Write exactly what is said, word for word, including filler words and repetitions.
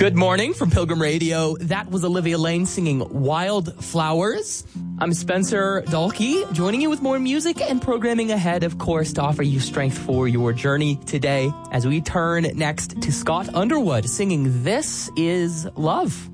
Good morning from Pilgrim Radio. That was Olivia Lane singing Wildflowers. I'm Spencer Dalkey, joining you with more music and programming ahead, of course, to offer you strength for your journey today as we turn next to Scott Underwood singing This Is Love.